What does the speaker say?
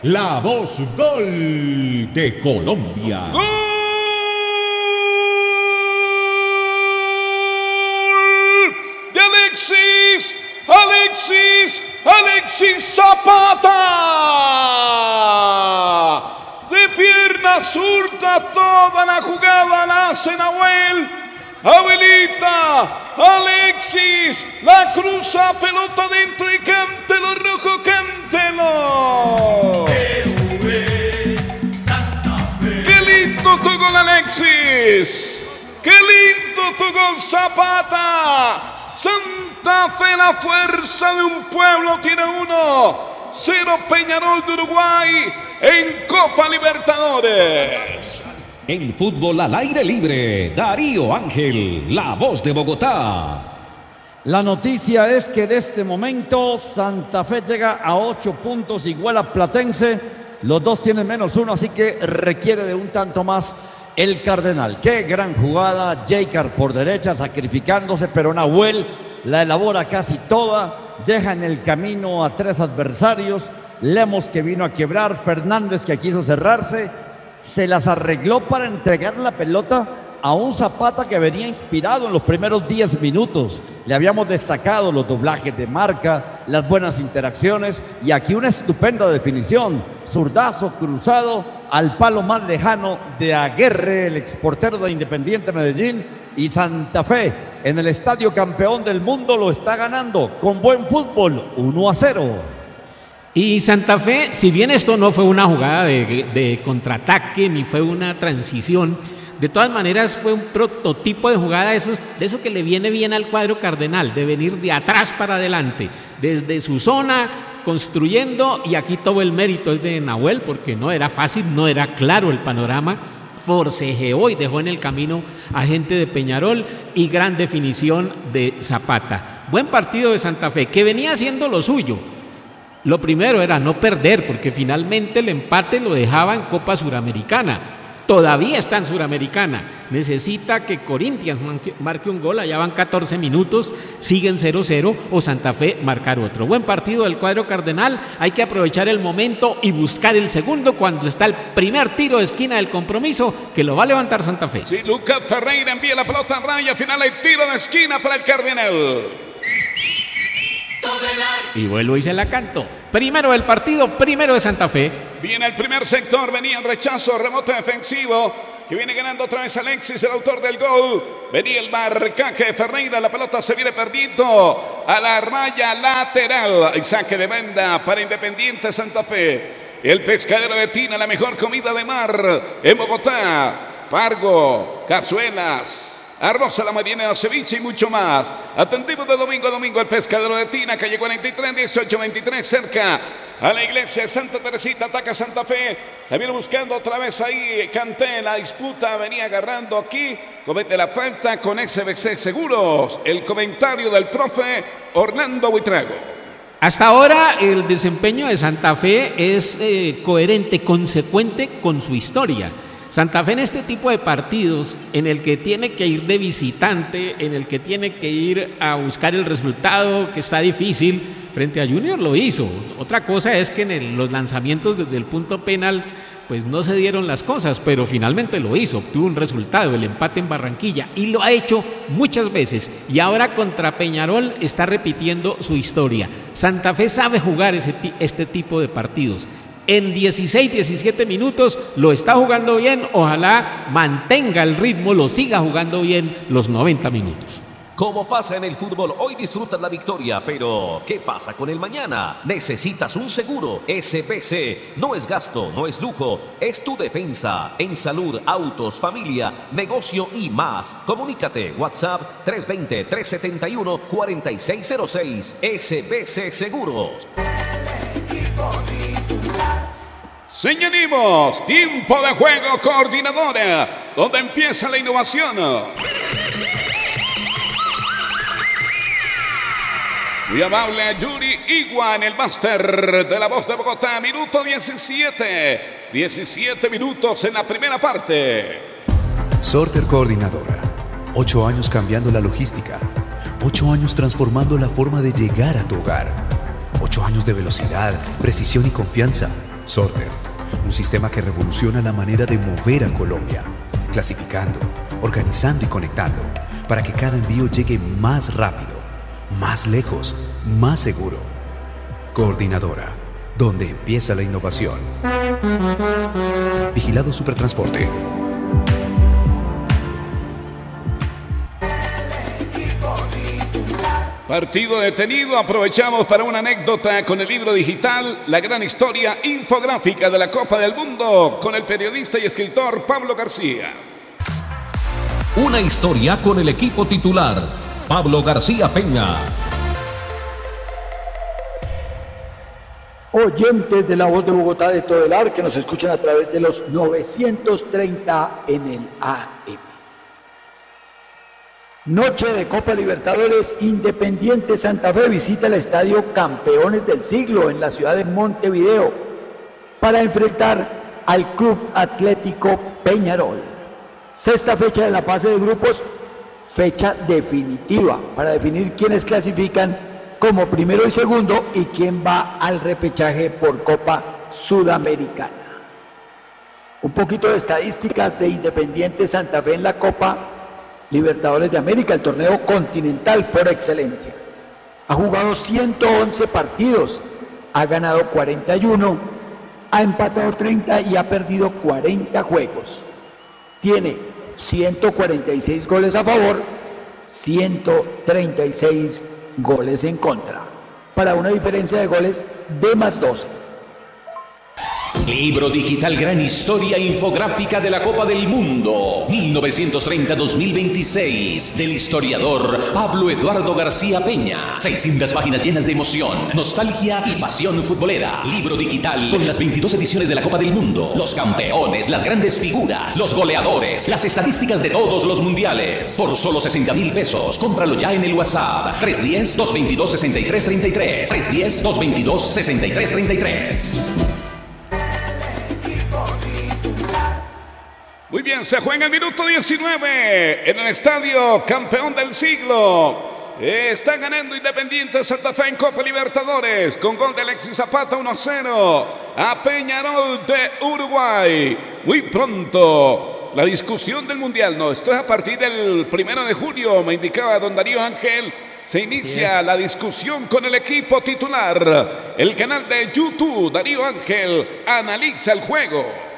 la voz gol de Colombia. ¡Gol de Alexis! ¡Alexis Zapata! De pierna zurda toda la jugada la hace Nahuel. Abelita, Alexis, la cruza, pelota dentro y cántelo, rojo, cántelo. ¡Qué lindo tu gol, Alexis! ¡Qué lindo tu gol, Zapata! Santa Fe, la fuerza de un pueblo, tiene 1-0 Peñarol de Uruguay en Copa Libertadores. En fútbol al aire libre, Darío Ángel, la voz de Bogotá. La noticia es que de este momento Santa Fe llega a 8 puntos, igual a Platense. Los dos tienen -1, así que requiere de un tanto más el Cardenal. Qué gran jugada, Jaycar por derecha sacrificándose, pero Nahuel la elabora casi toda, deja en el camino a 3 adversarios. Lemos, que vino a quebrar, Fernández, que quiso cerrarse, se las arregló para entregar la pelota a un Zapata que venía inspirado en los primeros 10 minutos. Le habíamos destacado los doblajes de marca, las buenas interacciones, y aquí una estupenda definición, zurdazo cruzado al palo más lejano de Aguerre, el exportero de Independiente Medellín, y Santa Fe en el estadio campeón del mundo lo está ganando con buen fútbol, 1-0. Y Santa Fe, si bien esto no fue una jugada de contraataque ni fue una transición, de todas maneras fue un prototipo de jugada de eso que le viene bien al cuadro cardenal, de venir de atrás para adelante, desde su zona construyendo, y aquí todo el mérito es de Nahuel, porque no era fácil, no era claro el panorama, forcejeó y dejó en el camino a gente de Peñarol, y gran definición de Zapata. Buen partido de Santa Fe, que venía haciendo lo suyo. Lo primero era no perder, porque finalmente el empate lo dejaba en Copa Suramericana. Todavía está en Suramericana. Necesita que Corinthians marque un gol. Allá van 14 minutos, siguen 0-0, o Santa Fe marcar otro. Buen partido del cuadro cardenal. Hay que aprovechar el momento y buscar el segundo cuando está el primer tiro de esquina del compromiso, que lo va a levantar Santa Fe. Sí, Lucas Ferreira envía la pelota a raya. Final hay tiro de esquina para el Cardenal. Y vuelvo y se la canto. Primero del partido, primero de Santa Fe. Viene el primer sector, venía el rechazo, rebote defensivo, que viene ganando otra vez Alexis, el autor del gol. Venía el marcaje de Ferreira, la pelota se viene perdiendo a la raya lateral. El saque de banda para Independiente Santa Fe. El Pescadero de Tina, la mejor comida de mar en Bogotá. Pargo, cazuelas, arroz a la marinera, ceviche y mucho más. Atendimos de domingo a domingo el Pescadero de Tina, calle 43, 1823, cerca a la iglesia de Santa Teresita. Ataca Santa Fe, la viene buscando otra vez ahí. Canté la disputa, venía agarrando aquí, comete la falta con SBC Seguros. El comentario del profe Orlando Buitrago. Hasta ahora el desempeño de Santa Fe es coherente, consecuente con su historia. Santa Fe en este tipo de partidos, en el que tiene que ir de visitante, en el que tiene que ir a buscar el resultado, que está difícil, frente a Junior lo hizo. Otra cosa es que en los lanzamientos desde el punto penal, pues no se dieron las cosas, pero finalmente lo hizo, obtuvo un resultado, el empate en Barranquilla, y lo ha hecho muchas veces. Y ahora contra Peñarol está repitiendo su historia. Santa Fe sabe jugar este tipo de partidos. En 16, 17 minutos lo está jugando bien, ojalá mantenga el ritmo, lo siga jugando bien los 90 minutos. Como pasa en el fútbol, hoy disfrutas la victoria, pero ¿qué pasa con el mañana? Necesitas un seguro. SBC no es gasto, no es lujo, es tu defensa. En salud, autos, familia, negocio y más. Comunícate, WhatsApp 320-371-4606. SBC Seguros. Señalemos, tiempo de juego, coordinadora, donde empieza la innovación. Muy amable Yuri Igua en el máster de la voz de Bogotá. Minuto 17. 17 minutos en la primera parte. Sorter Coordinadora. 8 años cambiando la logística. 8 años transformando la forma de llegar a tu hogar. 8 años de velocidad, precisión y confianza. Sorter, un sistema que revoluciona la manera de mover a Colombia, clasificando, organizando y conectando, para que cada envío llegue más rápido, más lejos, más seguro. Coordinadora, donde empieza la innovación. Vigilado Supertransporte. Partido detenido, aprovechamos para una anécdota con el libro digital La gran historia infográfica de la Copa del Mundo con el periodista y escritor Pablo García. Una historia con el equipo titular, Pablo García Peña. Oyentes de La Voz de Bogotá de Todelar que nos escuchan a través de los 930 en el AM. Noche de Copa Libertadores, Independiente Santa Fe visita el estadio Campeones del Siglo en la ciudad de Montevideo para enfrentar al Club Atlético Peñarol. Sexta fecha de la fase de grupos, fecha definitiva para definir quiénes clasifican como primero y segundo y quién va al repechaje por Copa Sudamericana. Un poquito de estadísticas de Independiente Santa Fe en la Copa Libertadores de América, el torneo continental por excelencia. Ha jugado 111 partidos, ha ganado 41, ha empatado 30 y ha perdido 40 juegos. Tiene 146 goles a favor, 136 goles en contra, para una diferencia de goles de +12. Libro digital Gran Historia Infográfica de la Copa del Mundo 1930-2026 del historiador Pablo Eduardo García Peña. 600 páginas llenas de emoción, nostalgia y pasión futbolera. Libro digital con las 22 ediciones de la Copa del Mundo, los campeones, las grandes figuras, los goleadores, las estadísticas de todos los mundiales. Por solo 60.000 pesos, cómpralo ya en el WhatsApp 310-222-6333. 310-222-6333. Muy bien, se juega el minuto 19 en el estadio Campeón del Siglo. Está ganando Independiente Santa Fe en Copa Libertadores con gol de Alexis Zapata 1-0 a Peñarol de Uruguay. Muy pronto la discusión del Mundial, no, esto es a partir del 1 de julio, me indicaba don Darío Ángel. Se inicia la discusión con el equipo titular. El canal de YouTube, Darío Ángel, analiza el juego.